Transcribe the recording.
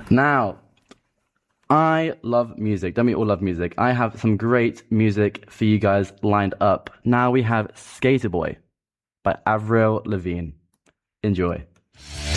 Now, I love music. Don't we all love music? I have some great music for you guys lined up. Now we have Skater Boy by Avril Lavigne. Enjoy.